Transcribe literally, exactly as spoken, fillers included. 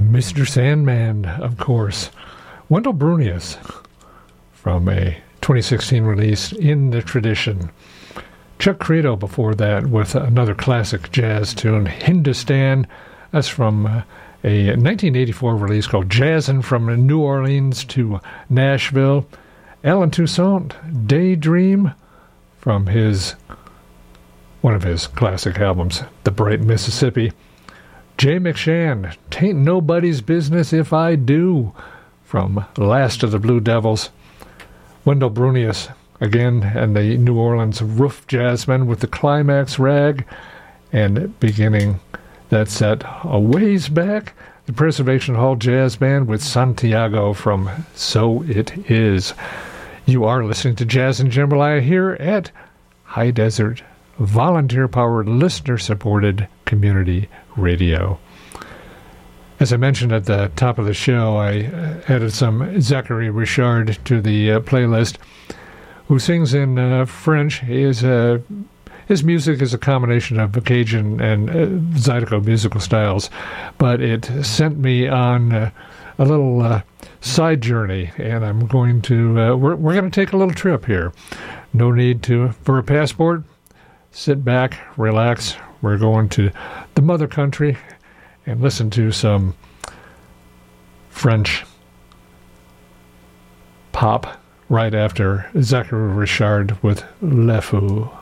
Mister Sandman, of course. Wendell Brunius from a twenty sixteen release, In the Tradition. Chuck Credo before that with another classic jazz tune, Hindustan. That's from uh, a nineteen eighty-four release called Jazzin' from New Orleans to Nashville. Alan Toussaint, Daydream, from his one of his classic albums, The Bright Mississippi. Jay McShann, Tain't Nobody's Business If I Do, from Last of the Blue Devils. Wendell Brunius, again, and the New Orleans Roof Jazzmen with the Climax Rag, and beginning that set a ways back, the Preservation Hall Jazz Band with Santiago from So It Is. You are listening to Jazz in Jambalaya here at High Desert, volunteer-powered, listener-supported community radio. As I mentioned at the top of the show, I added some Zachary Richard to the uh, playlist, who sings in uh, French. He is, uh, his music is a combination of Cajun and uh, Zydeco musical styles, but it sent me on uh, a little uh, side journey, and I'm going to, uh, we're, we're going to take a little trip here. No need to for a passport. Sit back, relax. We're going to the mother country and listen to some French pop right after Zachary Richard with Le Fou.